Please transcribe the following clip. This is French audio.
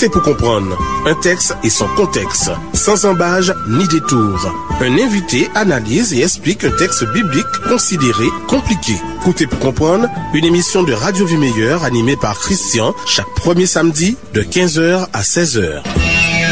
Écoutez pour comprendre. Un texte et son contexte, sans embâge ni détour. Un invité analyse et explique un texte biblique considéré compliqué. Écoutez pour comprendre, une émission de Radio Vie Meilleure animée par Christian chaque premier samedi de 15h à 16h.